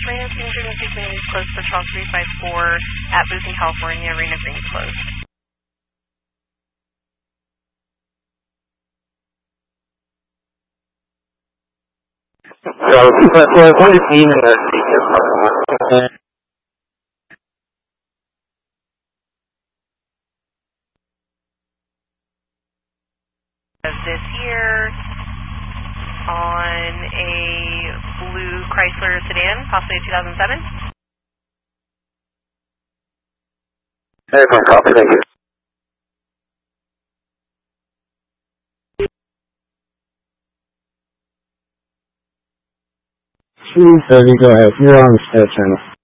Lansing Emergency Community is closed for call 354 at Booth in California. Arena Green closed. So, what is the email? This year on a blue Chrysler sedan, possibly a 2007. Excellent copy, thank you. Please, go ahead. You're on the channel.